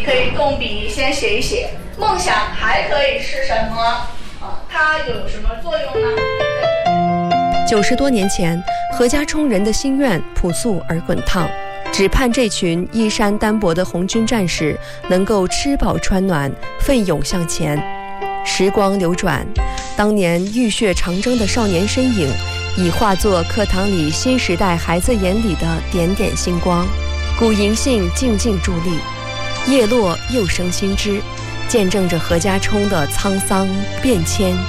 可以动笔先写一写。梦想还可以是什么？它有什么作用呢 ？90多年前，何家冲人的心愿朴素而滚烫，只盼这群衣衫单薄的红军战士能够吃饱穿暖，奋勇向前。时光流转，当年浴血长征的少年身影，已化作课堂里新时代孩子眼里的点点星光。古银杏静静伫立，叶落又生新枝，见证着何家冲的沧桑变迁